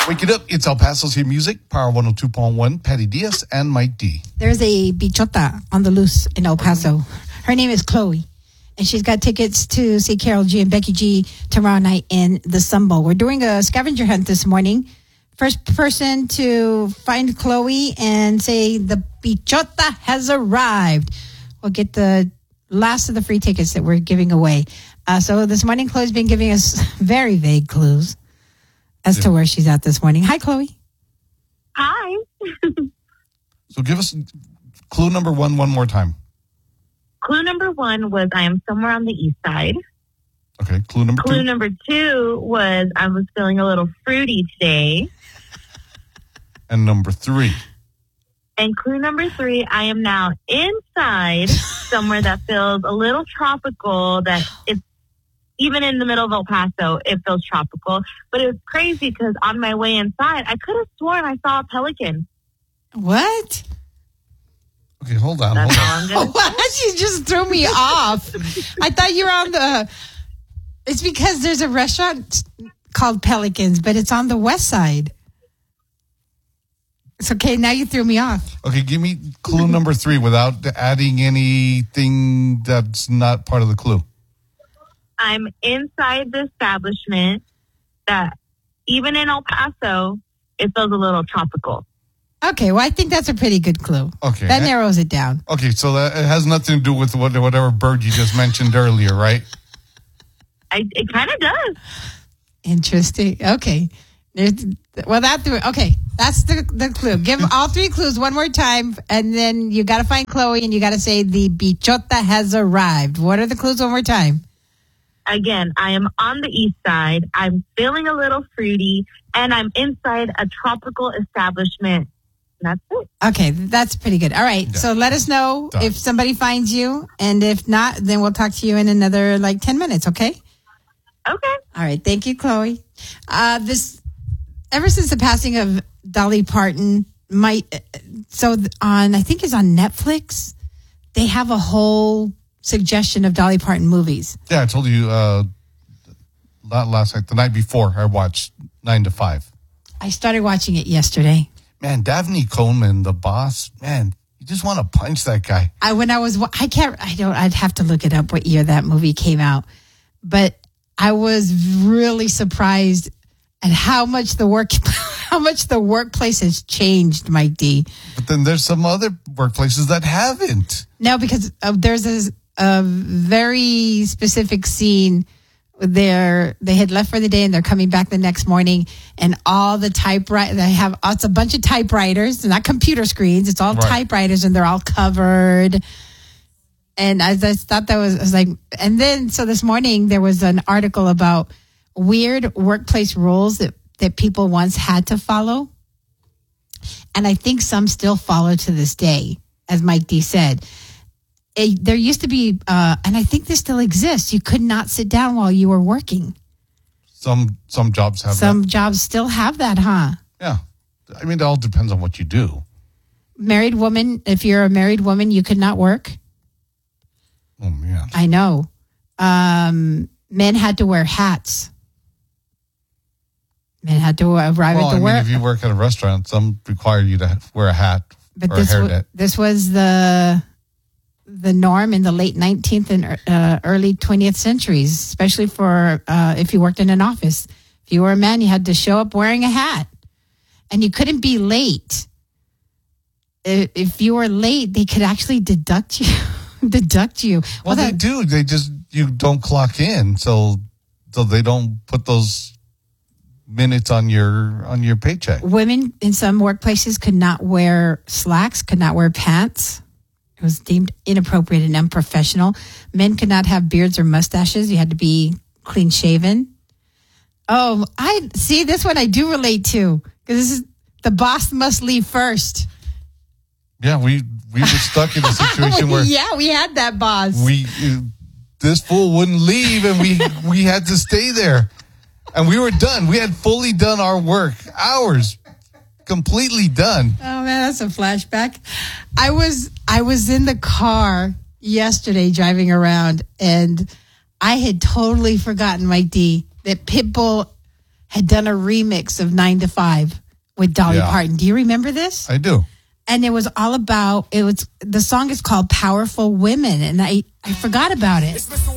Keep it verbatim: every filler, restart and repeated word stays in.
Wake it up. It's El Paso's Hit Music, Power one oh two point one, Patty Diaz and Mike D. There's a bichota on the loose in El Paso. Her name is Chloe. And she's got tickets to see Carol G and Becky G tomorrow night in the Sun Bowl. We're doing a scavenger hunt this morning. First person to find Chloe and say the bichota has arrived will get the last of the free tickets that we're giving away. Uh, so this morning, Chloe's been giving us very vague clues as yeah. to where she's at this morning. Hi, Chloe. Hi. So give us clue number one one more time. Clue number one was I am somewhere on the east side. Okay, clue number clue two. Clue number two was I was feeling a little fruity today. And number three. And clue number three, I am now inside somewhere that feels a little tropical, that it's even in the middle of El Paso, it feels tropical. But it was crazy because on my way inside, I could have sworn I saw a pelican. What? Okay, hold on. That's hold all I'm on. What? You just threw me off. I thought you were on the... It's because there's a restaurant called Pelicans, but it's on the west side. It's okay. Now you threw me off. Okay, give me clue number three without adding anything that's not part of the clue. I'm inside the establishment that even in El Paso, it feels a little tropical. Okay, well, I think that's a pretty good clue. Okay. That narrows it down. Okay, so that it has nothing to do with what, whatever bird you just mentioned earlier, right? I, it kind of does. Interesting. Okay. There's, well, that threw, okay, that's the, the clue. Give all three clues one more time, and then you got to find Chloe, and you got to say the bichota has arrived. What are the clues one more time? Again, I am on the east side. I'm feeling a little fruity, and I'm inside a tropical establishment. That's it. Okay, that's pretty good. All right, yeah. So let us know Done. if somebody finds you, and if not, then we'll talk to you in another like ten minutes, okay? Okay. All right, thank you, Chloe. Uh, this, ever since the passing of Dolly Parton, my, so on, I think it's on Netflix, they have a whole suggestion of Dolly Parton movies. Yeah, I told you uh, not last night, the night before, I watched nine to five. I started watching it yesterday. Man, Daphne Coleman, the boss, man, you just want to punch that guy. I when I was, I can't, I don't, I'd have to look it up what year that movie came out. But I was really surprised at how much the work, how much the workplace has changed, Mike D. But then there's some other workplaces that haven't. No, because uh, there's a, a very specific scene. They're, they had left for the day and they're coming back the next morning, and all the typewriters, they have, it's a bunch of typewriters, not computer screens, it's all right. typewriters, and they're all covered. And I just thought that was, I was like, and then, so this morning there was an article about weird workplace rules that, that people once had to follow. And I think some still follow to this day, as Mike D said. It, there used to be, uh, and I think this still exists, you could not sit down while you were working. Some some jobs have Some that. jobs still have that, huh? Yeah. I mean, it all depends on what you do. Married woman, if you're a married woman, you could not work. Oh, man. I know. Um, men had to wear hats. Men had to arrive well, at the I work. mean, if you work at a restaurant, some require you to wear a hat but or this a hair w- net. This was the... the norm in the late nineteenth and uh, early twentieth centuries, especially for uh, if you worked in an office. If you were a man, you had to show up wearing a hat, and you couldn't be late. If you were late, they could actually deduct you. deduct you. Well, well they that, do. They just you don't clock in, so so they don't put those minutes on your on your paycheck. Women in some workplaces could not wear slacks, could not wear pants. It was deemed inappropriate and unprofessional. Men could not have beards or mustaches. You had to be clean shaven. Oh, I see this one I do relate to, because this is the boss must leave first. Yeah, we we were stuck in a situation where yeah, we had that boss. We this fool wouldn't leave, and we we had to stay there, and we were done. We had fully done our work, hours. Completely done. Oh man, that's a flashback. I was I was in the car yesterday driving around, and I had totally forgotten, Mike D, that Pitbull had done a remix of Nine to Five with Dolly Yeah. Parton. Do you remember this? I do. And it was all about, it was, the song is called Powerful Women. And I, I forgot about it.